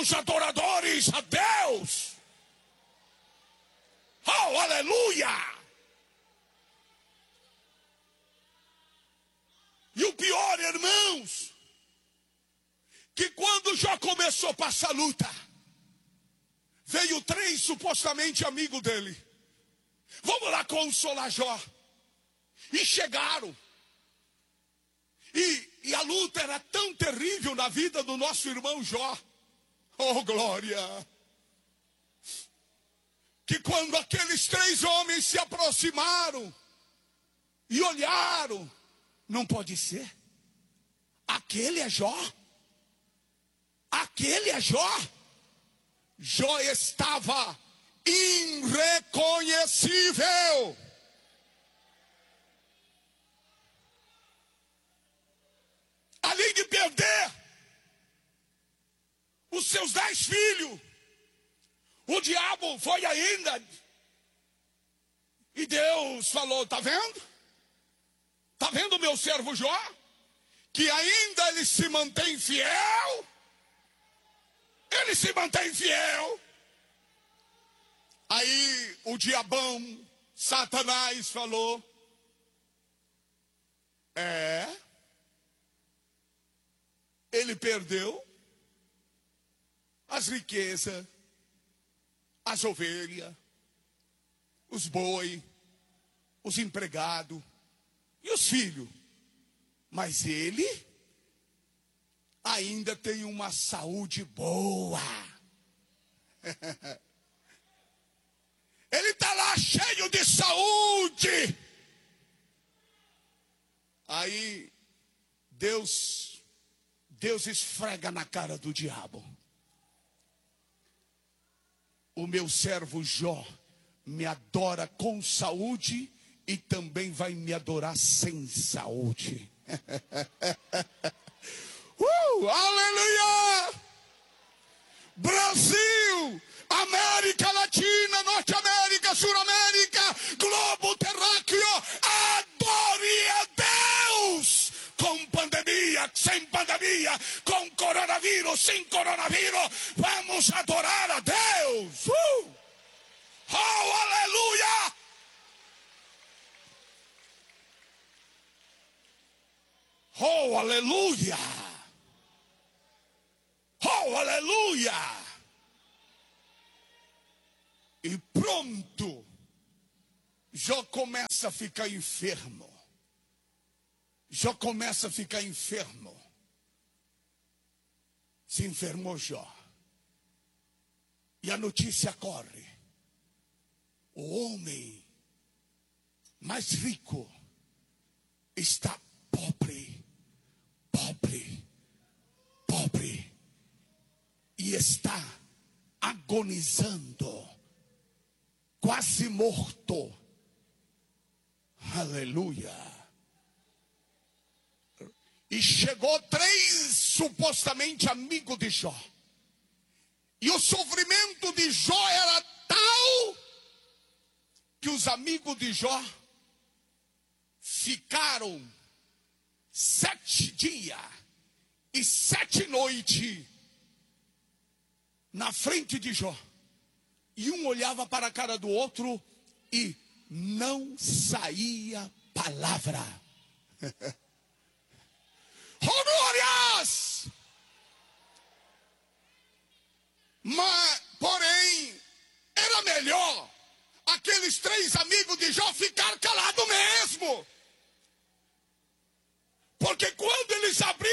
os adoradores a Deus. Oh, aleluia! E o pior, irmãos, que quando Jó começou a passar luta, veio 3 supostamente amigos dele. Vamos lá consolar Jó. E chegaram. E a luta era tão terrível na vida do nosso irmão Jó. Oh, glória! Que quando aqueles 3 homens se aproximaram e olharam, não pode ser. Aquele é Jó? Aquele é Jó? Jó estava irreconhecível. Além de perder os seus 10 filhos, o diabo foi ainda. E Deus falou: tá vendo? Tá vendo o meu servo Jó? Que ainda ele se mantém fiel. Ele se mantém fiel. Aí o diabão, Satanás, falou: ele perdeu as riquezas, as ovelhas, os boi, os empregados e os filhos. Mas ele ainda tem uma saúde boa. Ele está lá cheio de saúde. Aí Deus esfrega na cara do diabo: o meu servo Jó me adora com saúde e também vai me adorar sem saúde. Aleluia! Brasil, América Latina, Norte América, Sul América, globo terráqueo, adore a Deus! Com pandemia, sem pandemia, com coronavírus, sem coronavírus, vamos adorar a Deus! Oh, aleluia! Oh, aleluia! Oh, aleluia! E pronto, Jó começa a ficar enfermo. Jó começa a ficar enfermo. Se enfermou Jó. E a notícia corre: o homem mais rico está pobre, pobre, pobre, e está agonizando, quase morto. Aleluia. E chegou 3 supostamente amigos de Jó. E o sofrimento de Jó era tal que os amigos de Jó ficaram 7 dias e 7 noites na frente de Jó. E um olhava para a cara do outro e não saía palavra. Oh, glórias! Mas, porém, era melhor aqueles 3 amigos de Jó ficar calados mesmo. Porque quando eles abriram